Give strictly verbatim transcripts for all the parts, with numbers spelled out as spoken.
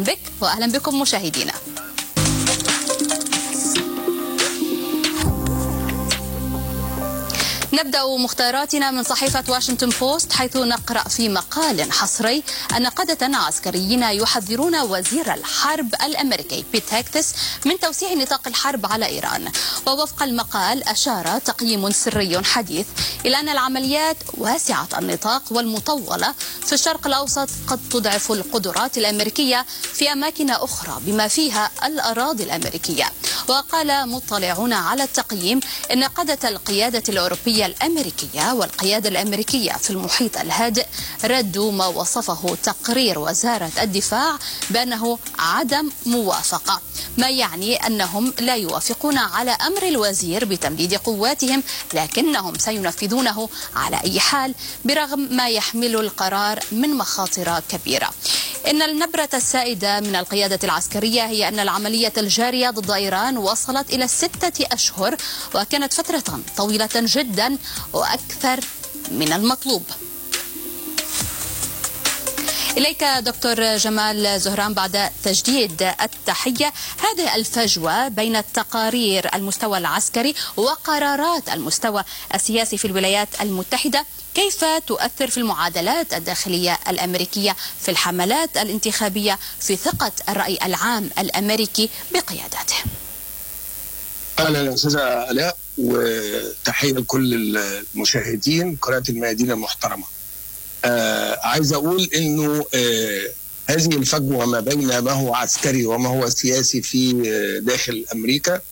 بك وأهلا بكم مشاهدينا. نبدأ مختاراتنا من صحيفة واشنطن بوست، حيث نقرأ في مقال حصري أن قادة عسكريين يحذرون وزير الحرب الأمريكي بيت هيكتس من توسيع نطاق الحرب على إيران. ووفق المقال أشار تقييم سري حديث إلى أن العمليات واسعة النطاق والمطولة في الشرق الأوسط قد تضعف القدرات الأمريكية في أماكن أخرى بما فيها الأراضي الأمريكية. وقال مطلعون على التقييم أن قادة القيادة الأوروبية الأمريكية والقيادة الأمريكية في المحيط الهادئ ردوا ما وصفه تقرير وزارة الدفاع بأنه عدم موافقة، ما يعني أنهم لا يوافقون على أمر الوزير بتمديد قواتهم، لكنهم سينفذونه على أي حال برغم ما يحمل القرار من مخاطر كبيرة. إن النبرة السائدة من القيادة العسكرية هي أن العملية الجارية ضد إيران وصلت إلى ستة أشهر، وكانت فترة طويلة جدا وأكثر من المطلوب. إليك دكتور جمال زهران بعد تجديد التحية. هذه الفجوة بين التقارير المستوى العسكري وقرارات المستوى السياسي في الولايات المتحدة كيف تؤثر في المعادلات الداخلية الأمريكية في الحملات الانتخابية في ثقة الرأي العام الأمريكي بقيادته؟ أهلا أستاذة آلاء، وتحية لكل المشاهدين قناة الميادين المحترمة. آه عايز أقول إنه آه هذه الفجوة ما بين ما هو عسكري وما هو سياسي في داخل أمريكا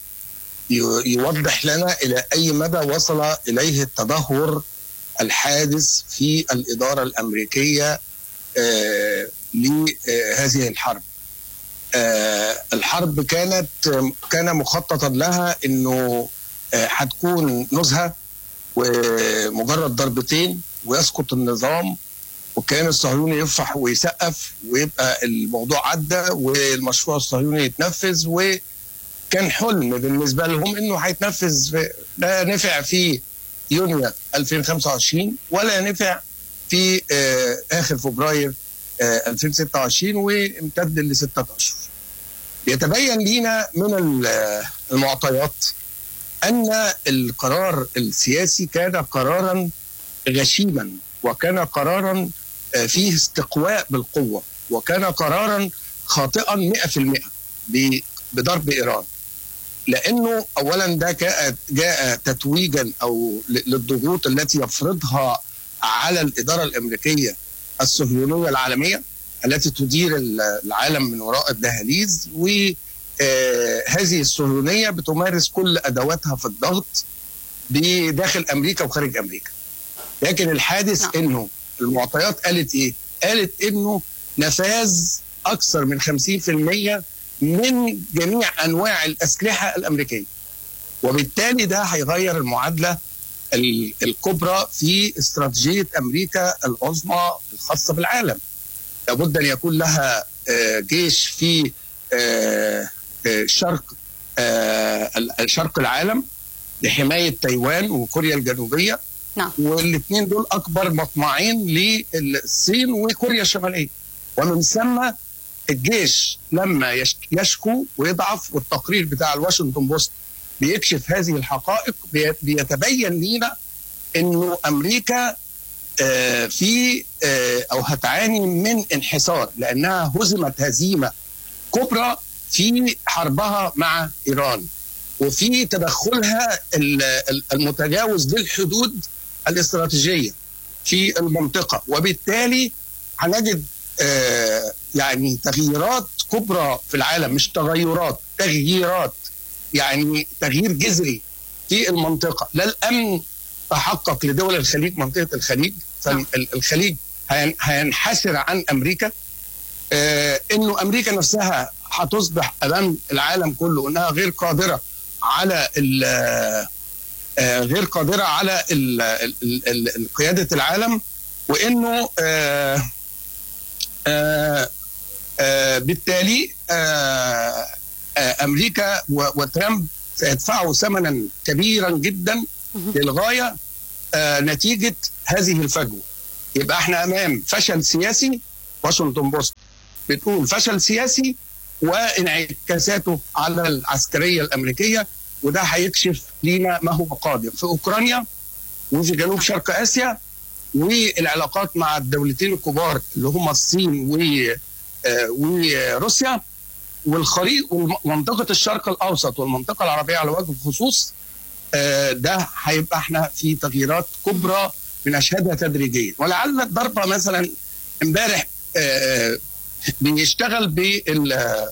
يوضح لنا إلى أي مدى وصل إليه التدهور الحادث في الإدارة الأمريكية آه لهذه الحرب. آه الحرب كانت كان مخططا لها إنه هتكون آه نزهة ومجرد ضربتين ويسقط النظام، وكان الصهيوني يفرح ويسقف ويبقى الموضوع عدى والمشروع الصهيوني يتنفذ، وكان حلم بالنسبة لهم إنه هيتنفذ. لا نفع في يونيو ألفين وخمسة وعشرين ولا نفع في آه آخر فبراير آه ألفين وستة وعشرين وامتد لستة أشهر. يتبين لنا من المعطيات أن القرار السياسي كان قرارا غشيما، وكان قرارا فيه استقواء بالقوة، وكان قرارا خاطئا مئة في المئة بضرب إيران، لأنه أولا ده جاء, جاء تتويجا أو للضغوط التي يفرضها على الإدارة الأمريكية الصهيونية العالمية التي تدير العالم من وراء الدهاليز، وهذه الصهيونية بتمارس كل أدواتها في الضغط بداخل أمريكا وخارج أمريكا. لكن الحادث نعم. إنه المعطيات قالت إيه؟ قالت إنه نفاذ أكثر من خمسين في المئة من جميع أنواع الأسلحة الأمريكية، وبالتالي ده هيغير المعادلة الكبرى في استراتيجية أمريكا العظمى الخاصة بالعالم. لابد أن يكون لها جيش في شرق شرق العالم لحماية تايوان وكوريا الجنوبية. نعم. والاثنين دول أكبر مطمعين للصين وكوريا الشمالية، ومن ثم الجيش لما يشكو ويضعف، والتقرير بتاع الواشنطن بوست بيكشف هذه الحقائق، بيتبين لنا إنه أمريكا في أو هتعاني من انحسار، لأنها هزمت هزيمة كبرى في حربها مع إيران وفي تدخلها المتجاوز للحدود الاستراتيجية في المنطقة، وبالتالي هنجد يعني تغييرات كبرى في العالم، مش تغيرات، تغييرات، يعني تغيير جذري في المنطقة. لا الأمن تحقق لدول الخليج، منطقة الخليج، فالخليج هينحسر عن أمريكا. آه إنه أمريكا نفسها هتصبح أمام العالم كله إنها غير قادرة على آه غير قادرة على ال ال ال ال قيادة العالم، وإنه آه آه آه بالتالي آه آه أمريكا وترامب سيدفعوا ثمنا كبيرا جدا للغاية آه نتيجة هذه الفجوة. يبقى احنا امام فشل سياسي. واشنطن بوست بتقول فشل سياسي وانعكاساته على العسكريه الامريكيه، وده هيكشف لينا ما هو قادم في اوكرانيا وفي جنوب شرق اسيا، والعلاقات مع الدولتين الكبار اللي هم الصين وروسيا، والخليج ومنطقه الشرق الاوسط والمنطقه العربيه على وجه الخصوص. ده هيبقى احنا في تغييرات كبرى بنشهدها تدريجيا. ولعل الضربه مثلا امبارح بيشتغل بال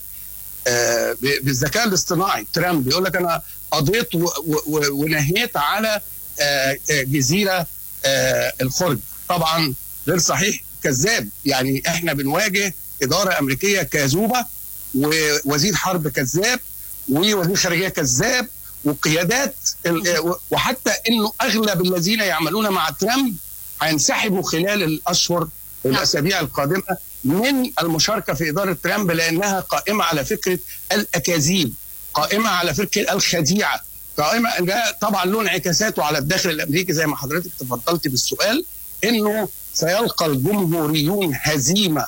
بالذكاء الاصطناعي. ترامب بيقول لك انا قضيت ونهيت على جزيره الخرج. طبعا غير صحيح، كذاب. يعني احنا بنواجه اداره امريكيه كاذوبه، ووزير حرب كذاب، ووزير خارجيه كذاب، وقيادات، وحتى انه اغلب الذين يعملون مع ترامب هينسحبوا خلال الاشهر والاسابيع القادمه من المشاركه في اداره ترامب، لانها قائمه على فكره الاكاذيب، قائمه على فكره الخديعه، قائمه. ده طبعا له انعكاساته على الداخل الامريكي زي ما حضرتك تفضلت بالسؤال، انه سيلقى الجمهوريون هزيمه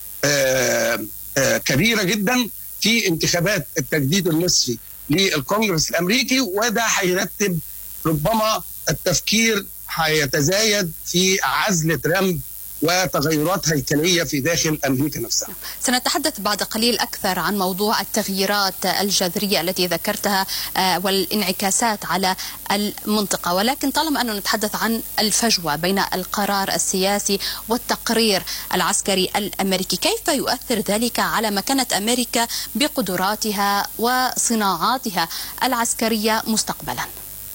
آآ آآ كبيره جدا في انتخابات التجديد النصفي للكونغرس الامريكي، وده هيرتب ربما التفكير هيتزايد في عزل ترامب وتغيرات هيكلية في داخل أمريكا نفسها. سنتحدث بعد قليل أكثر عن موضوع التغييرات الجذرية التي ذكرتها والانعكاسات على المنطقة، ولكن طالما أنه نتحدث عن الفجوة بين القرار السياسي والتقرير العسكري الأمريكي، كيف يؤثر ذلك على مكانة أمريكا بقدراتها وصناعاتها العسكرية مستقبلا؟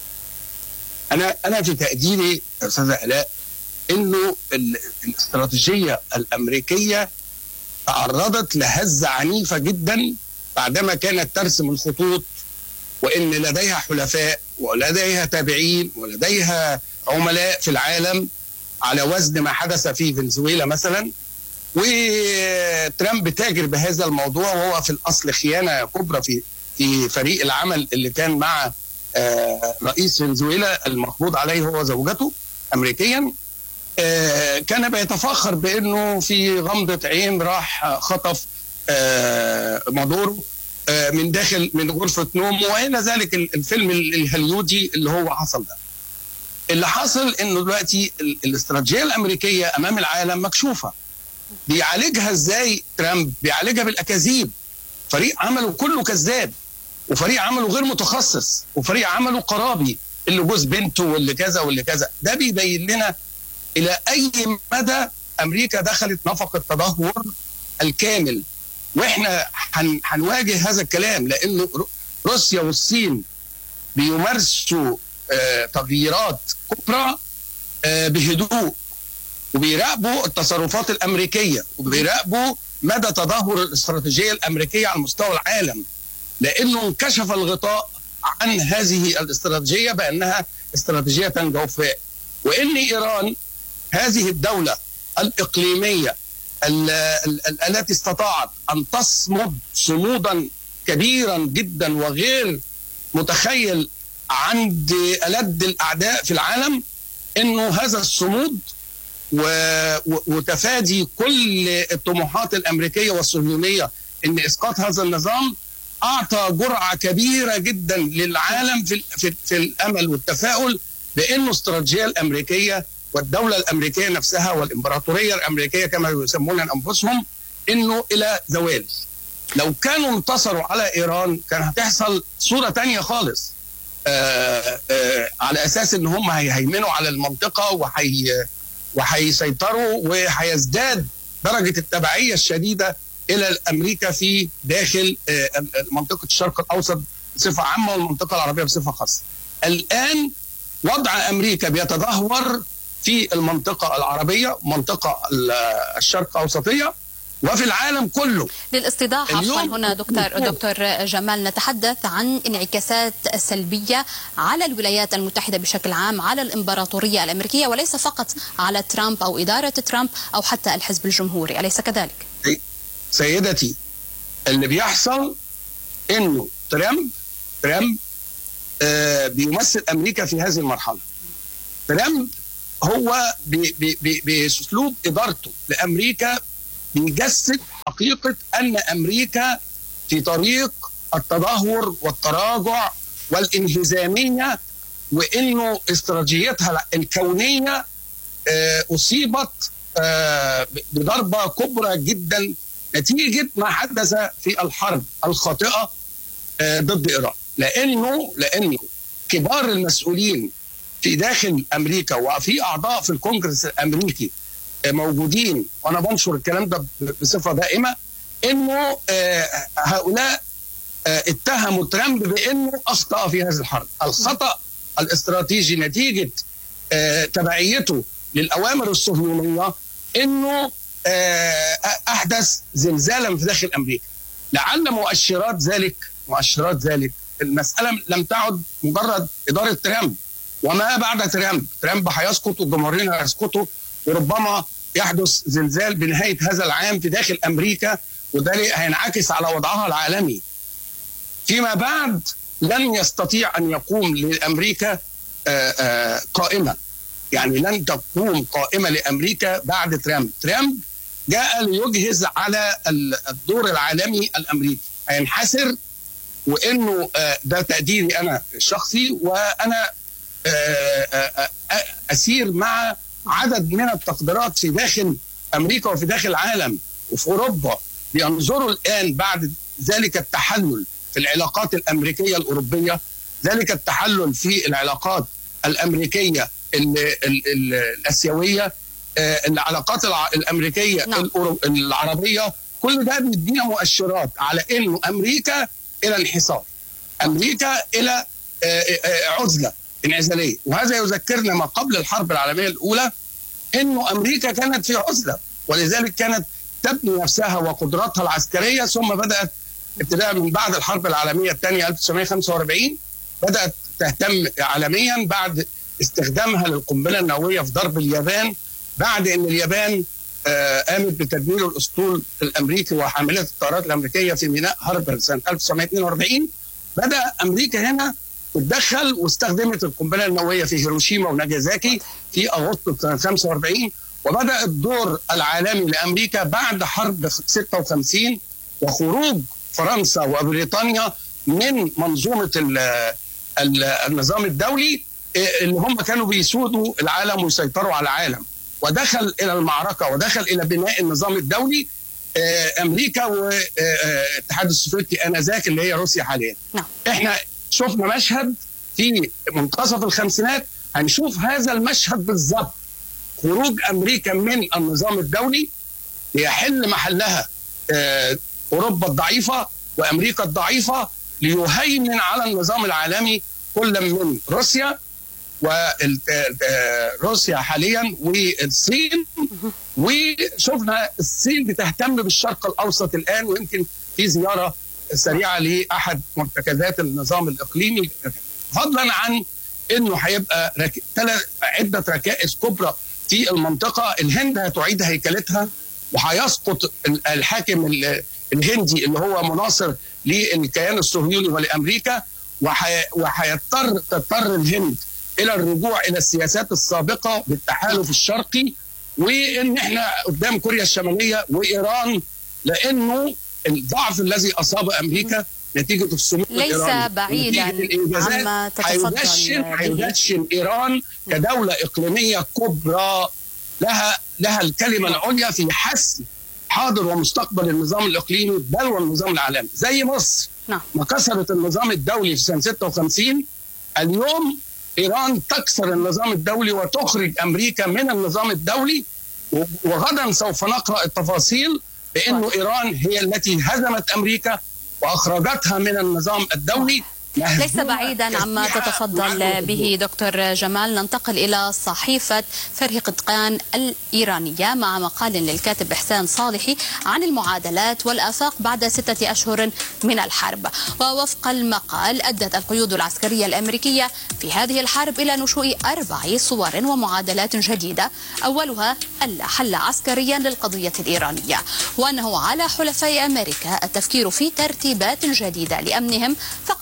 أنا أنا في تقديري أستاذة آلاء انه الاستراتيجيه الامريكيه تعرضت لهزه عنيفه جدا بعدما كانت ترسم الخطوط، وان لديها حلفاء ولديها تابعين ولديها عملاء في العالم على وزن ما حدث في فنزويلا مثلا. وترامب تاجر بهذا الموضوع، وهو في الاصل خيانه كبرى في في فريق العمل اللي كان مع رئيس فنزويلا المقبوض عليه هو زوجته امريكيا. كان بيتفاخر بانه في غمضه عين راح خطف مادورو من داخل من غرفه نومه، والى ذلك الفيلم الهوليودي اللي هو حصل ده. اللي حصل انه دلوقتي الاستراتيجيه الامريكيه امام العالم مكشوفه. بيعالجها ازاي ترامب؟ بيعالجها بالاكاذيب. فريق عمله كله كذاب، وفريق عمله غير متخصص، وفريق عمله قرابي اللي جوز بنته واللي كذا واللي كذا. ده بيبين لنا إلى أي مدى أمريكا دخلت نفق التدهور الكامل. وإحنا هنواجه هذا الكلام، لأنه روسيا والصين بيمارسوا آه تغييرات كبرى آه بهدوء، وبيراقبوا التصرفات الأمريكية، وبيراقبوا مدى تدهور الاستراتيجية الأمريكية على مستوى العالم، لأنه انكشف الغطاء عن هذه الاستراتيجية بأنها استراتيجية جوفاء. وإن إيران هذه الدولة الإقليمية التي استطاعت أن تصمد صمودا كبيرا جدا وغير متخيل عند ألد الأعداء في العالم، إنه هذا الصمود وتفادي كل الطموحات الأمريكية والصهيونية إن إسقاط هذا النظام أعطى جرعة كبيرة جدا للعالم في, في, في الأمل والتفاؤل بأنه الاستراتيجية الأمريكية والدولة الأمريكية نفسها والإمبراطورية الأمريكية كما يسمون أنفسهم إنه إلى زوال. لو كانوا انتصروا على إيران كان هتحصل صورة تانية خالص، آآ آآ على أساس إن هم هيهيمنوا على المنطقة وحي وهيسيطروا، وهيزداد درجة التبعية الشديدة إلى أمريكا في داخل منطقة الشرق الأوسط بصفة عامة والمنطقة العربية بصفة خاصة. الآن وضع أمريكا بيتدهور في المنطقة العربية، منطقة الشرق الأوسطية، وفي العالم كله. للاستيضاح عفوا هنا دكتور دكتور جمال، نتحدث عن انعكاسات سلبية على الولايات المتحدة بشكل عام، على الإمبراطورية الأمريكية، وليس فقط على ترامب أو إدارة ترامب أو حتى الحزب الجمهوري، أليس كذلك؟ سيدتي، اللي بيحصل إنه ترامب ترامب آه بيمثل أمريكا في هذه المرحلة. ترامب هو بأسلوب إدارته لأمريكا بيجسد حقيقة أن أمريكا في طريق التدهور والتراجع والانهزامية، وإنه استراتيجيتها الكونية أصيبت بضربة كبرى جدا نتيجة ما حدث في الحرب الخاطئة ضد إيران. لأنه لأنه كبار المسؤولين في داخل أمريكا وفي أعضاء في الكونجرس الأمريكي موجودين، وأنا بنشر الكلام ده بصفة دائمة، إنه هؤلاء اتهموا ترامب بأنه أخطأ في هذه الحرب. الخطأ الاستراتيجي نتيجة تبعيته للأوامر الصهيونية إنه أحدث زلزالا في داخل أمريكا. لعل مؤشرات ذلك مؤشرات ذلك المسألة لم تعد مجرد إدارة ترامب وما بعد ترامب. ترامب هيسقط والجمهوريين هيسقطوا، وربما يحدث زلزال بنهاية هذا العام في داخل أمريكا، وده هينعكس على وضعها العالمي. فيما بعد لن يستطيع أن يقوم لأمريكا قائمة، يعني لن تقوم قائمة لأمريكا بعد ترامب. ترامب جاء ليجهز على الدور العالمي الأمريكي، هينحسر. وإنه ده تقديري أنا الشخصي، وأنا أسير مع عدد من التقديرات في داخل أمريكا وفي داخل العالم وفي أوروبا بينظروا الآن بعد ذلك التحلل في العلاقات الأمريكية الأوروبية، ذلك التحلل في العلاقات الأمريكية ال ال ال الآسيوية، العلاقات الأمريكية نعم. العربية، كل ده بيدينا مؤشرات على إنه أمريكا إلى انحسار، أمريكا إلى عزلة انعزالية. وهذا يذكرنا ما قبل الحرب العالمية الأولى، إنه أمريكا كانت في عزلة، ولذلك كانت تبني نفسها وقدراتها العسكرية، ثم بدأت ابتداء من بعد الحرب العالمية الثانية ألف وتسعمائة وخمسة وأربعين بدأت تهتم عالميا بعد استخدامها للقنبلة النووية في ضرب اليابان، بعد أن اليابان قامت بتدمير الأسطول الأمريكي وحاملات الطائرات الأمريكية في ميناء هاربر سنة ألف وتسعمائة واثنين وأربعين. بدأ أمريكا هنا تتدخل واستخدمت القنبلة النووية في هيروشيما وناجازاكي في أغسطس سنة خمسة وأربعين، وبدأ الدور العالمي لأمريكا بعد حرب ستة وخمسين وخروج فرنسا وبريطانيا من منظومة النظام الدولي اللي هم كانوا بيسودوا العالم ويسيطروا على العالم، ودخل إلى المعركة ودخل إلى بناء النظام الدولي أمريكا والاتحاد السوفيتي آنذاك اللي هي روسيا حاليا. نعم. إحنا شفنا مشهد في منتصف الخمسينات، هنشوف هذا المشهد بالضبط، خروج أمريكا من النظام الدولي ليحل محلها أوروبا الضعيفة وأمريكا الضعيفة، ليهيمن على النظام العالمي كل من روسيا وروسيا حاليا والصين. وشفنا الصين بتهتم بالشرق الأوسط الآن، ويمكن في زيارة سريعة لأحد مرتكزات النظام الإقليمي، فضلا عن أنه هيبقى رك... عدة ركائز كبرى في المنطقة. الهند هتعيد هيكلتها، وهيسقط الحاكم الهندي اللي هو مناصر للكيان الصهيوني ولأمريكا، وهيضطر تضطر الهند إلى الرجوع إلى السياسات السابقة بالتحالف الشرقي، وإن إحنا قدام كوريا الشمالية وإيران، لأنه الضعف الذي أصاب أمريكا نتيجة الصمود الإيراني ليس بعيدا عما تتفضل. هيدشن إيران كدولة إقليمية كبرى لها لها الكلمة العليا في حسم حاضر ومستقبل النظام الإقليمي بل والنظام العالمي. زي مصر نعم. ما كسرت النظام الدولي في سنة ستة وخمسين، اليوم إيران تكسر النظام الدولي وتخرج أمريكا من النظام الدولي، وغدا سوف نقرأ التفاصيل بأنه إيران هي التي هزمت أمريكا وأخرجتها من النظام الدولي. ليس بعيدا عما تتفضل به دكتور جمال. ننتقل إلى صحيفة فريق قطقان الإيرانية مع مقال للكاتب إحسان صالحي عن المعادلات والآفاق بعد ستة أشهر من الحرب. ووفق المقال أدت القيود العسكرية الأمريكية في هذه الحرب إلى نشوء أربع صور ومعادلات جديدة، أولها ألا حل عسكريا للقضية الإيرانية، وأنه على حلفاء أمريكا التفكير في ترتيبات جديدة لأمنهم، فقد انتهى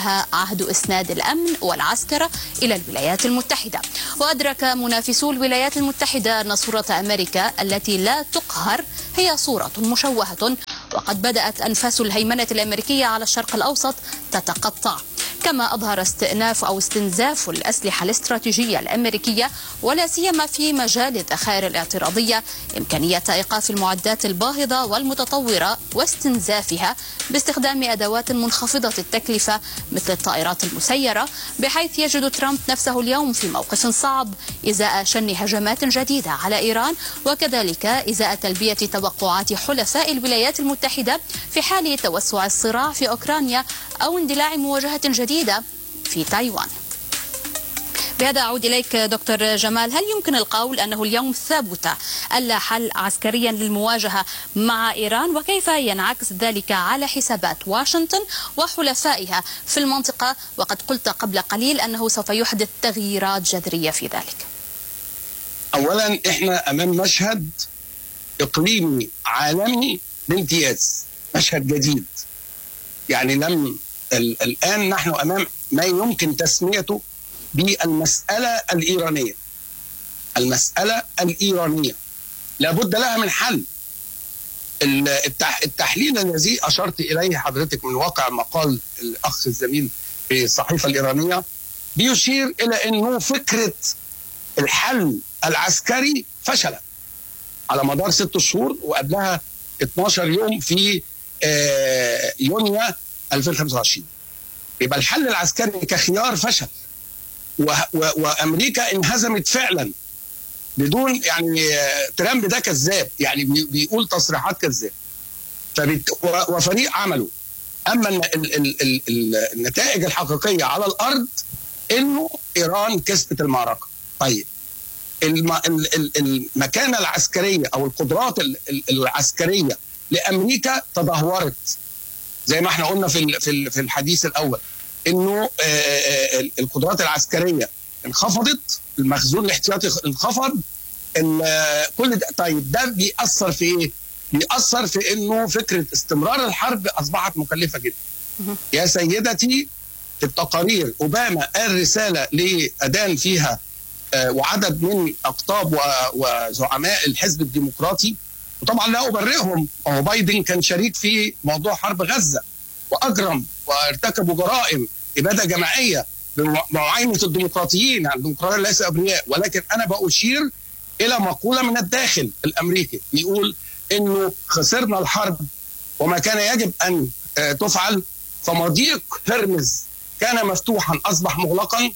انتهى عهد إسناد الأمن والعسكرة إلى الولايات المتحدة. وأدرك منافسو الولايات المتحدة أن صورة أمريكا التي لا تقهر هي صورة مشوهة، وقد بدأت أنفاس الهيمنة الأمريكية على الشرق الأوسط تتقطع، كما أظهر استئناف أو استنزاف الأسلحة الاستراتيجية الأمريكية ولا سيما في مجال الذخائر الاعتراضية إمكانية إيقاف المعدات الباهظة والمتطورة واستنزافها باستخدام أدوات منخفضة التكلفة مثل الطائرات المسيرة، بحيث يجد ترامب نفسه اليوم في موقف صعب إزاء شن هجمات جديدة على إيران، وكذلك إزاء تلبية توقعات حلفاء الولايات المتحدة في حال توسع الصراع في أوكرانيا أو اندلاع مواجهة جديدة في تايوان. بهذا أعود إليك دكتور جمال، هل يمكن القول أنه اليوم ثبت ألا حل عسكريا للمواجهة مع إيران، وكيف ينعكس ذلك على حسابات واشنطن وحلفائها في المنطقة، وقد قلت قبل قليل أنه سوف يحدث تغييرات جذرية في ذلك؟ أولا إحنا أمام مشهد إقليمي عالمي بامتياز، مشهد جديد. يعني لم الآن نحن أمام ما يمكن تسميته بالمسألة الإيرانية. المسألة الإيرانية لابد لها من حل. التحليل الذي أشرت إليه حضرتك من واقع مقال الأخ الزميل في الصحيفة الإيرانية بيشير إلى أنه فكرة الحل العسكري فشل على مدار ست شهور وقبلها اثناشر يوم في يونيو ألفين وخمسة وعشرين. يبقى الحل العسكري كخيار فشل، وامريكا انهزمت فعلا بدون يعني ترامب ده كذاب، يعني بيقول تصريحات كذاب وفريق عمله. اما ال ال ال النتائج الحقيقيه على الارض انه ايران كسبت المعركه. طيب المكانه العسكريه او القدرات العسكريه لامريكا تدهورت، زي ما احنا قلنا في في الحديث الاول انه القدرات العسكريه انخفضت، المخزون الاحتياطي انخفض، كل ده. طيب ده بيأثر في ايه؟ بيأثر في انه فكره استمرار الحرب اصبحت مكلفه جدا. يا سيدتي في التقارير اوباما قال رساله لادان فيها وعدد من اقطاب وزعماء الحزب الديمقراطي، وطبعا لا ابرئهم، هو بايدن كان شريك في موضوع حرب غزه واجرم وارتكبوا جرائم اباده جماعيه بمعاينه الديمقراطيين، يعني الديمقراطيين ليس ابرياء. ولكن انا بأشير الى مقوله من الداخل الامريكي بيقول انه خسرنا الحرب وما كان يجب ان تفعل، فمضيق هرمز كان مفتوحا اصبح مغلقا،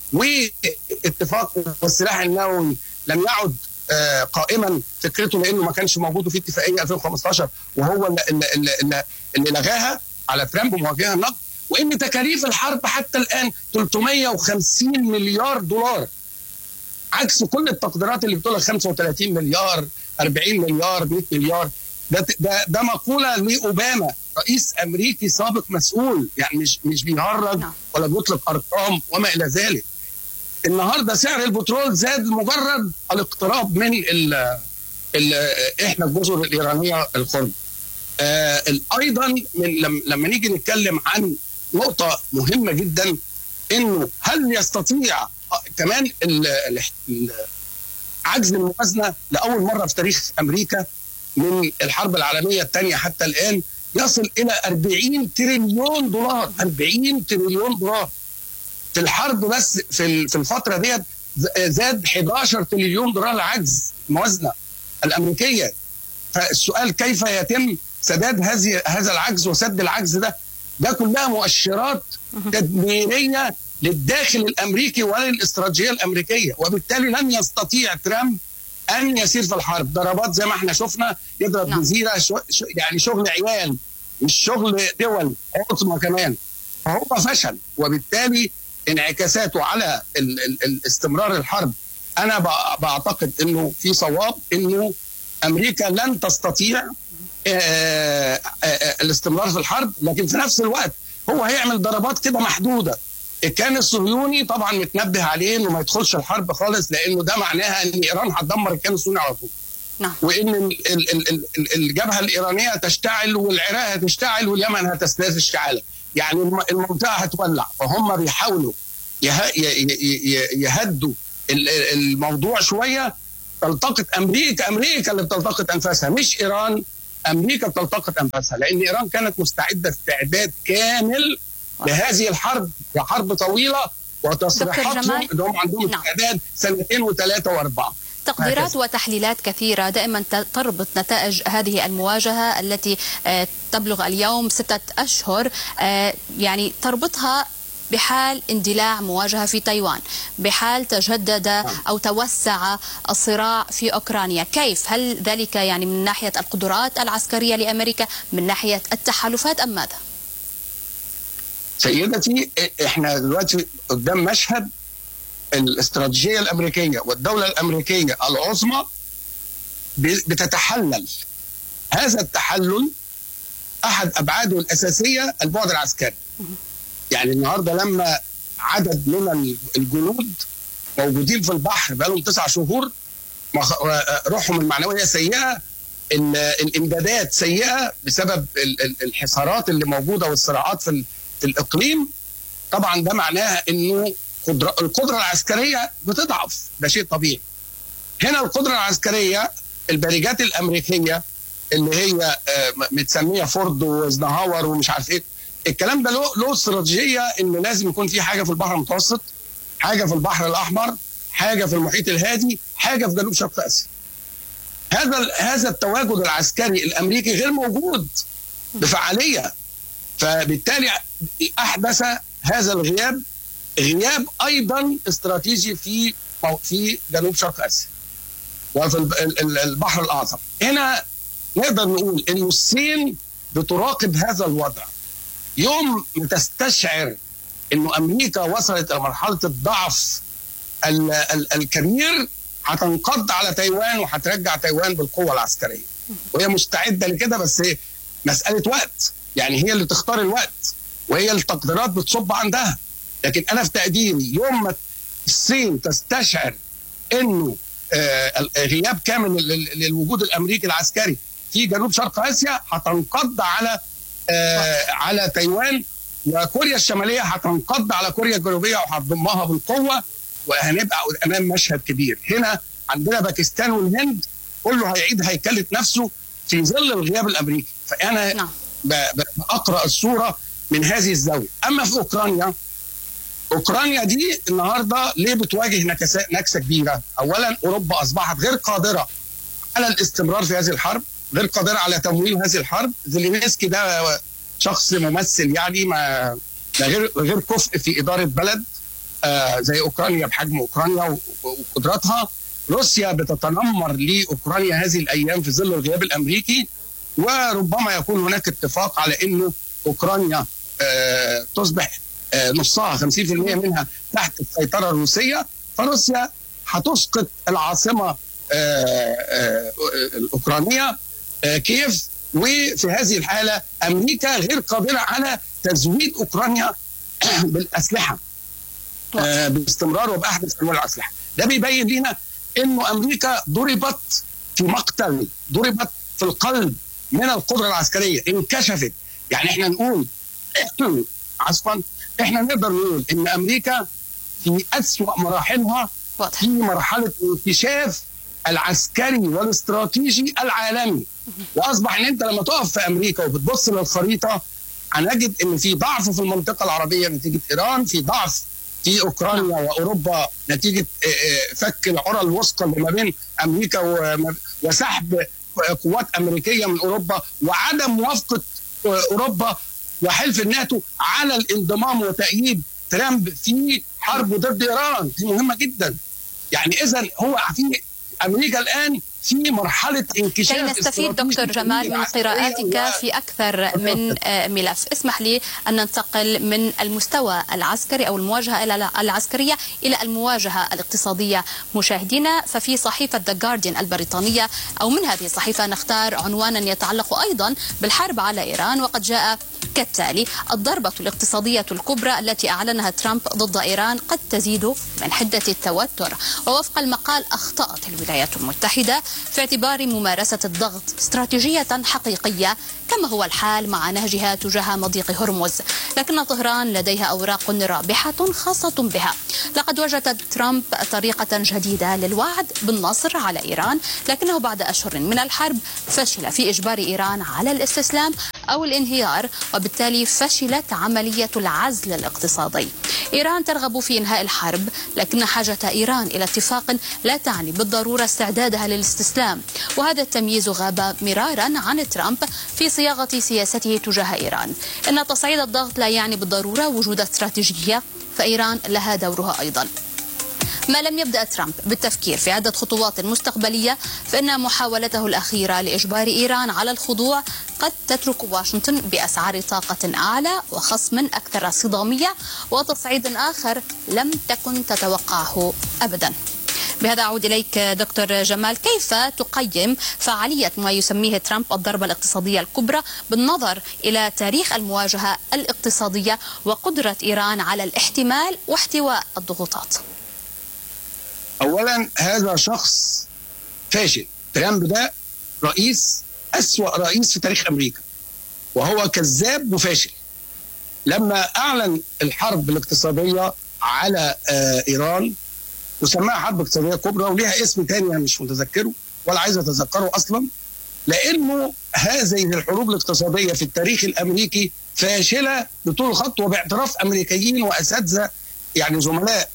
واتفاق والسلاح النووي لم يعد قائما فكرته لانه ما كانش موجود في اتفاقيه ألفين وخمستاشر وهو اللي, اللي, اللي لغاها على ترامب ومواجهها النقد، وان تكاليف الحرب حتى الان ثلاثمائة وخمسين مليار دولار، عكس كل التقديرات اللي بتقول خمسة وثلاثين مليار أربعين مليار مئة مليار. ده ده, ده مقوله لاوباما، رئيس امريكي سابق مسؤول، يعني مش مش بيهرج ولا بيطلق ارقام وما الى ذلك. النهارده سعر البترول زاد مجرد الاقتراب من ال ال احنا الجزر الايرانيه القرب. آه ايضا من لما نيجي نتكلم عن نقطه مهمه جدا، انه هل يستطيع كمان ال ال عجز الموازنه لاول مره في تاريخ امريكا من الحرب العالميه الثانيه حتى الان يصل الى أربعين تريليون دولار. أربعين تريليون دولار في الحرب بس في في الفتره ديت زاد أحد عشر تريليون دولار العجز الموازنه الامريكيه. فالسؤال كيف يتم سداد هذه هذا العجز وسد العجز ده؟ ده كلها مؤشرات تدميريه للداخل الامريكي وللاستراتيجيه الامريكيه، وبالتالي لن يستطيع ترامب ان يسير في الحرب. ضربات زي ما احنا شفنا يضرب جزيره شو يعني شغل عيال مش شغل دول عظمى كمان، فهو فشل. وبالتالي انعكاساته على ال ال الاستمرار الحرب، انا بعتقد انه في صواب انه امريكا لن تستطيع آآ آآ الاستمرار في الحرب، لكن في نفس الوقت هو هيعمل ضربات كده محدوده. الكيان الصهيوني طبعا متنبه عليه انه ما يدخلش الحرب خالص، لانه ده معناها ان ايران هتدمر الكيان الصهيوني على طول. نعم. وان الجبهه الايرانيه تشتعل والعراق هتشتعل واليمن هتستاذ اشتعالا، يعني المنطقه هتولع. فهم بيحاولوا يهدوا الموضوع شويه. تلتقط امريكا امريكا اللي بتلتقط انفاسها، مش ايران. امريكا بتلتقط انفاسها لان ايران كانت مستعده استعداد كامل لهذه الحرب، وحرب طويله، وتصريحاتهم انهم عندهم استعداد سنتين وثلاثه واربعه. تقديرات هكذا. وتحليلات كثيرة دائما تربط نتائج هذه المواجهة التي تبلغ اليوم ستة أشهر، يعني تربطها بحال اندلاع مواجهة في تايوان، بحال تجدد أو توسع الصراع في أوكرانيا. كيف؟ هل ذلك يعني من ناحية القدرات العسكرية لأمريكا، من ناحية التحالفات، أم ماذا؟ سيدتي، احنا دلوقتي قدام مشهد الاستراتيجية الأمريكية والدولة الأمريكية العظمى بتتحلل. هذا التحلل أحد أبعاده الأساسية البعد العسكري. يعني النهارده لما عدد من الجنود موجودين في البحر بقالهم تسع شهور، روحهم المعنوية سيئة، الإمدادات سيئة بسبب الحصارات اللي موجودة والصراعات في الإقليم، طبعا ده معناها إنه القدرة العسكرية بتضعف. ده شيء طبيعي. هنا القدرة العسكرية، البريجات الأمريكية اللي هي متسمية فورد وزنهاور ومش عارف إيه، الكلام ده له له استراتيجية إن لازم يكون في حاجة في البحر المتوسط، حاجة في البحر الأحمر، حاجة في المحيط الهادي، حاجة في جنوب شرق آسيا. هذا هذا التواجد العسكري الأمريكي غير موجود بفعالية، فبالتالي أحدث هذا الغياب غياب ايضا استراتيجي في في جنوب شرق اسيا وفي البحر الاعظم. هنا نقدر نقول ان الصين بتراقب هذا الوضع. يوم ما تستشعر انه امريكا وصلت الى مرحله الضعف الكبير، هتنقض على تايوان وهترجع تايوان بالقوه العسكريه، وهي مستعده لكده، بس هي مساله وقت. يعني هي اللي تختار الوقت، وهي التقديرات بتصب عندها. لكن أنا في تقديري يوم ما الصين تستشعر إنه آه غياب كامل للوجود الأمريكي العسكري في جنوب شرق آسيا، هتنقض على آه على تايوان، وكوريا الشمالية هتنقض على كوريا الجنوبية وهتضمها بالقوة، وهنبقى أمام مشهد كبير. هنا عندنا باكستان والهند كله هيعيد هيكلة نفسه في ظل الغياب الأمريكي. فأنا نعم. بقرأ الصورة من هذه الزاوية. أما في أوكرانيا، أوكرانيا دي النهاردة ليه بتواجه نكسة كبيرة؟ أولا أوروبا أصبحت غير قادرة على الاستمرار في هذه الحرب، غير قادرة على تمويل هذه الحرب. زيلينسكي ده شخص ممثل، يعني ما غير غير كفء في إدارة بلد آه زي أوكرانيا بحجم أوكرانيا وقدراتها. روسيا بتتنمر لأوكرانيا هذه الأيام في ظل الغياب الأمريكي، وربما يكون هناك اتفاق على إنه أوكرانيا آه تصبح نصها خمسين بالمئة منها تحت السيطرة الروسية. فروسيا هتسقط العاصمة الأوكرانية كييف، وفي هذه الحالة أمريكا غير قادرة على تزويد أوكرانيا بالأسلحة باستمرار وبأحدث أنواع الأسلحة. ده بيبين لنا إنه أمريكا ضربت في مقتل، ضربت في القلب من القدرة العسكرية، انكشفت. يعني احنا نقول عفوا احنا نقدر نقول ان امريكا في اسوأ مراحلها في مرحله انكشاف العسكري والاستراتيجي العالمي. واصبح ان انت لما تقف في امريكا وبتبص للخريطه هنجد ان في ضعف في المنطقه العربيه نتيجه ايران، في ضعف في اوكرانيا واوروبا نتيجه فك العرى الوسطى اللي ما بين امريكا وسحب قوات امريكيه من اوروبا، وعدم موافقه اوروبا وحلف الناتو على الانضمام وتأييد ترامب في حرب ضد ايران. دي مهمه جدا. يعني اذا هو في امريكا الان في مرحله انكشاف. كي نستفيد دكتور جمال من قراءاتك في اكثر من ملف، اسمح لي ان ننتقل من المستوى العسكري او المواجهه العسكريه الى المواجهه الاقتصاديه. مشاهدينا، ففي صحيفه ذا جارديان البريطانيه او من هذه الصحيفه نختار عنوانا يتعلق ايضا بالحرب على ايران، وقد جاء كالتالي الضربة الاقتصادية الكبرى التي أعلنها ترامب ضد إيران قد تزيد من حدة التوتر. ووفق المقال أخطأت الولايات المتحدة في اعتبار ممارسة الضغط استراتيجية حقيقية كما هو الحال مع نهجها تجاه مضيق هرمز، لكن طهران لديها أوراق رابحة خاصة بها. لقد وجدت ترامب طريقة جديدة للوعد بالنصر على إيران، لكنه بعد أشهر من الحرب فشل في إجبار إيران على الاستسلام أو الانهيار، وبالتالي فشلت عملية العزل الاقتصادي. إيران ترغب في إنهاء الحرب، لكن حاجة إيران إلى اتفاق لا تعني بالضرورة استعدادها للاستسلام، وهذا التمييز غاب مرارا عن ترامب في صياغة سياسته تجاه إيران. إن تصعيد الضغط لا يعني بالضرورة وجود استراتيجية، فإيران لها دورها أيضا. ما لم يبدأ ترامب بالتفكير في عدة خطوات مستقبلية، فإن محاولته الأخيرة لإجبار إيران على الخضوع قد تترك واشنطن بأسعار طاقة أعلى وخصم أكثر صدامية وتصعيد آخر لم تكن تتوقعه أبدا. بهذا أعود إليك دكتور جمال، كيف تقيم فعالية ما يسميه ترامب الضربة الاقتصادية الكبرى بالنظر إلى تاريخ المواجهة الاقتصادية وقدرة إيران على الاحتمال واحتواء الضغوطات؟ أولا هذا شخص فاشل. ترامب ده رئيس أسوأ رئيس في تاريخ أمريكا، وهو كذاب وفاشل. لما أعلن الحرب الاقتصادية على إيران وسماها حرب اقتصادية كبرى، وليها اسم تاني أنا مش متذكره ولا عايز أتذكره أصلا، لأنه هذه الحروب الاقتصادية في التاريخ الأمريكي فاشلة بطول الخط، وباعتراف أمريكيين وأساتذة يعني زملاء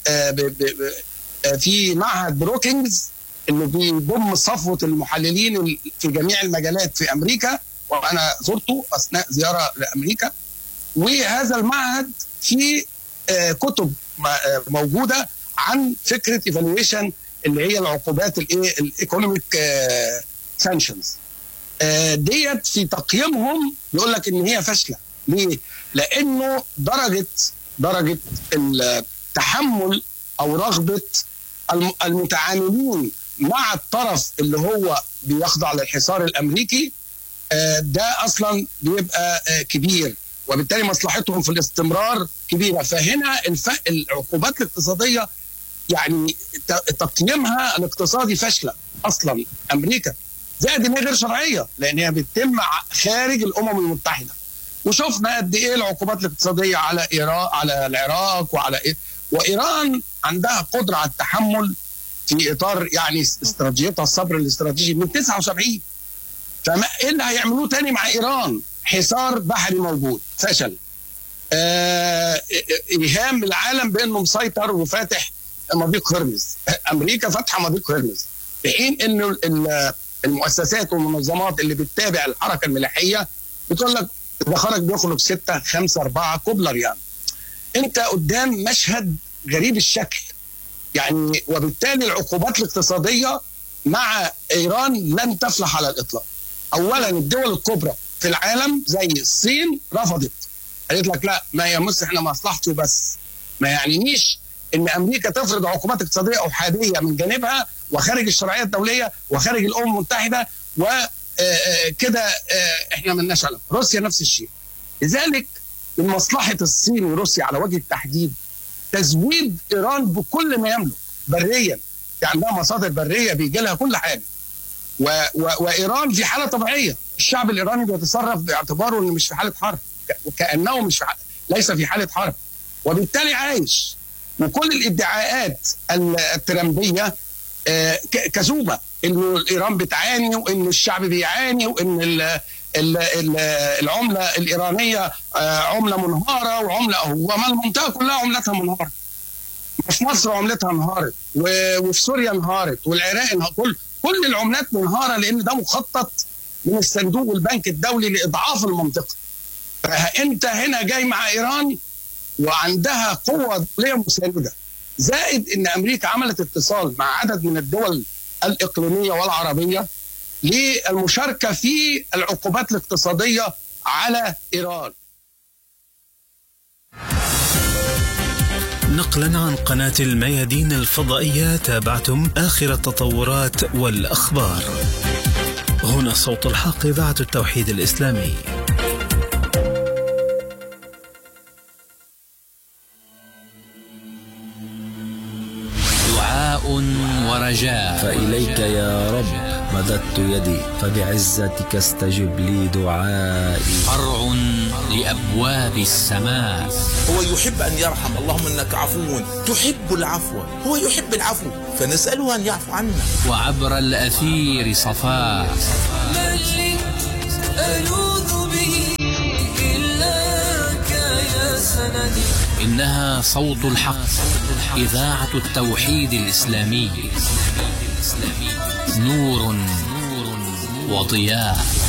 في معهد بروكينجز اللي بيضم صفوة المحللين في جميع المجالات في أمريكا، وأنا زرته أثناء زيارة لأمريكا. وهذا المعهد فيه كتب موجودة عن فكرة ايفالويشن اللي هي العقوبات الايه الايكونوميك سانكشنز ديت. في تقييمهم بيقول لك ان هي فاشله. ليه؟ لانه درجه درجه التحمل او رغبه المتعاملين مع الطرف اللي هو بيخضع للحصار الامريكي ده اصلا بيبقى كبير، وبالتالي مصلحتهم في الاستمرار كبيره. فهنا العقوبات الاقتصاديه يعني تقييمها الاقتصادي فاشله اصلا امريكا، زائد ان هي غير شرعيه لان هي بتتم خارج الامم المتحده. وشفنا قد ايه العقوبات الاقتصاديه على ايران، على العراق وعلى إيه؟ وايران عندها قدره على التحمل في اطار يعني استراتيجيتها الصبر الاستراتيجي من تسعة وسبعين. فما ايه اللي هيعملوه تاني مع ايران؟ حصار بحري موجود فشل. آه ايهام العالم بانه مسيطر وفاتح مضيق هرمز. امريكا فاتحه مضيق هرمز، في حين انه المؤسسات والمنظمات اللي بتتابع الحركه الملاحيه بتقول لك ده خرج بيخرج ستة خمسة أربعة كوبلر. يعني انت قدام مشهد غريب الشكل يعني، وبالتالي العقوبات الاقتصاديه مع ايران لن تفلح على الاطلاق. اولا الدول الكبرى في العالم زي الصين رفضت، قالت لك لا ما يمس احنا مصلحته بس، ما يعنينيش ان امريكا تفرض عقوبات اقتصاديه احاديه من جانبها وخارج الشرعيه الدوليه وخارج الامم المتحده وكده احنا مالناش علاقه. روسيا نفس الشيء. لذلك من مصلحه الصين وروسيا على وجه التحديد تزويد ايران بكل ما يملك بريا، يعني عندها مصادر بريه بيجي لها كل حاجه. و و وايران في حاله طبيعيه، الشعب الايراني بيتصرف باعتباره انه مش في حاله حرب، وكانه مش في حالة ليس في حاله حرب، وبالتالي عايش. وكل الادعاءات الترامبيه كذوبه، انه ايران بتعاني وان الشعب بيعاني وان ال ال ال العمله الايرانيه عمله منهاره وعمله، هو ما المنطقه كلها عملتها منهاره. في مصر عملتها انهارت، وفي سوريا انهارت، والعراق انهارت، كل كل العملات منهاره، لان ده مخطط من الصندوق والبنك الدولي لاضعاف المنطقه. فانت هنا جاي مع ايران وعندها قوه دوليه مسانده، زائد ان امريكا عملت اتصال مع عدد من الدول الاقليميه والعربيه للمشاركه في العقوبات الاقتصاديه على ايران. نقلا عن قناة الميادين الفضائية، تابعتم آخر التطورات والأخبار. هنا صوت الحق، إذاعة التوحيد الإسلامي. والرجاء. فإليك يا رب مددت يدي، فبعزتك استجب لي دعائي. فرع لأبواب السماء. هو يحب أن يرحم، اللهم إنك عفو تحب العفو، هو يحب العفو فنسأله أن يعفو عنا. وعبر الأثير صفاء. مجد ألوذ به إلاك يا سندي. إنها صوت الحق، إذاعة التوحيد الإسلامي، نور وضياء.